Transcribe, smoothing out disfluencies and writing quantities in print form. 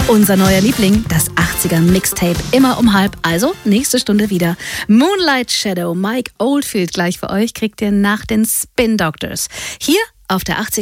Unser neuer Liebling, das 80er Mixtape, immer um 12:30, also nächste Stunde wieder. Moonlight Shadow, Mike Oldfield gleich für euch, kriegt ihr nach den Spin Doctors. Hier auf der 80